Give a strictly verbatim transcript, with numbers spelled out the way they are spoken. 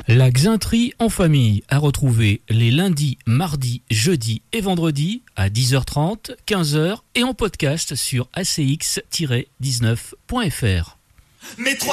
La Xintrie en famille à retrouver les lundis, mardis, jeudis et vendredis à dix heures trente, quinze heures et en podcast sur a c x tiret dix-neuf point f r.